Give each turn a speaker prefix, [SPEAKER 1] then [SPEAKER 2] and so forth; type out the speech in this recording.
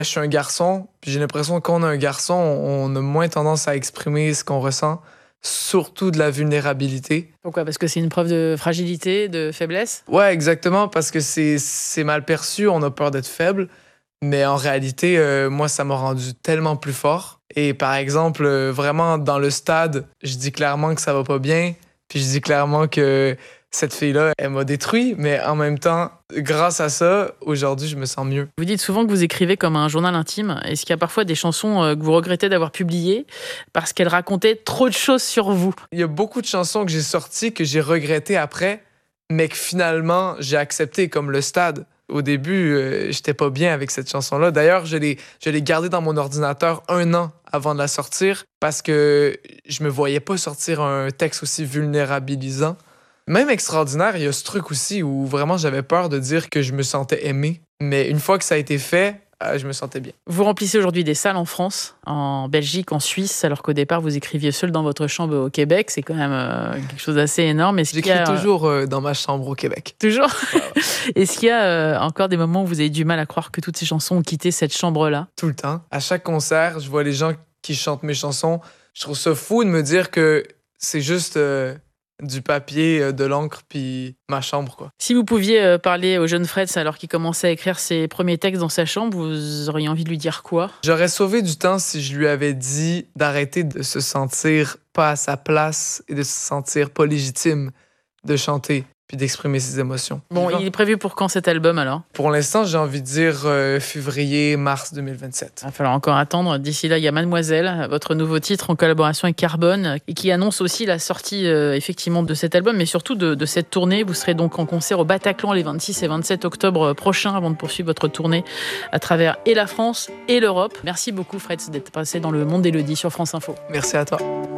[SPEAKER 1] Je suis un garçon, puis j'ai l'impression que quand on est un garçon, on a moins tendance à exprimer ce qu'on ressent, surtout de la vulnérabilité.
[SPEAKER 2] Pourquoi? Parce que c'est une preuve de fragilité, de faiblesse?
[SPEAKER 1] Ouais, exactement, parce que c'est mal perçu, on a peur d'être faible, mais en réalité, moi, ça m'a rendu tellement plus fort. Et par exemple, vraiment, dans le stade, je dis clairement que ça va pas bien, puis je dis clairement que cette fille-là, elle m'a détruit, mais en même temps, grâce à ça, aujourd'hui, je me sens mieux.
[SPEAKER 2] Vous dites souvent que vous écrivez comme un journal intime. Est-ce qu'il y a parfois des chansons que vous regrettez d'avoir publiées parce qu'elles racontaient trop de choses sur vous?
[SPEAKER 1] Il y a beaucoup de chansons que j'ai sorties que j'ai regrettées après, mais que finalement, j'ai acceptées comme Le Stade. Au début, j'étais pas bien avec cette chanson-là. D'ailleurs, je l'ai gardée dans mon ordinateur 1 an avant de la sortir parce que je me voyais pas sortir un texte aussi vulnérabilisant. Même Extraordinaire, il y a ce truc aussi où vraiment j'avais peur de dire que je me sentais aimé. Mais une fois que ça a été fait, je me sentais bien.
[SPEAKER 2] Vous remplissez aujourd'hui des salles en France, en Belgique, en Suisse, alors qu'au départ, vous écriviez seul dans votre chambre au Québec. C'est quand même quelque chose d'assez énorme.
[SPEAKER 1] J'écris toujours dans ma chambre au Québec.
[SPEAKER 2] Toujours.
[SPEAKER 1] Ouais, ouais.
[SPEAKER 2] Est-ce qu'il y a encore des moments où vous avez du mal à croire que toutes ces chansons ont quitté cette chambre-là?
[SPEAKER 1] Tout le temps. À chaque concert, je vois les gens qui chantent mes chansons. Je trouve ça fou de me dire que c'est juste du papier, de l'encre, puis ma chambre, quoi.
[SPEAKER 2] Si vous pouviez parler au jeune Fred alors qu'il commençait à écrire ses premiers textes dans sa chambre, vous auriez envie de lui dire quoi?
[SPEAKER 1] J'aurais sauvé du temps si je lui avais dit d'arrêter de se sentir pas à sa place et de se sentir pas légitime de chanter puis d'exprimer ses émotions.
[SPEAKER 2] Bon, il est prévu pour quand cet album alors?
[SPEAKER 1] Pour l'instant, j'ai envie de dire février, mars 2027.
[SPEAKER 2] Il va falloir encore attendre. D'ici là, il y a Mademoiselle, votre nouveau titre en collaboration avec Carbone, et qui annonce aussi la sortie effectivement de cet album, mais surtout de cette tournée. Vous serez donc en concert au Bataclan les 26 et 27 octobre prochains avant de poursuivre votre tournée à travers et la France et l'Europe. Merci beaucoup Fred d'être passé dans le Monde d'Élodie sur France Info.
[SPEAKER 1] Merci à toi.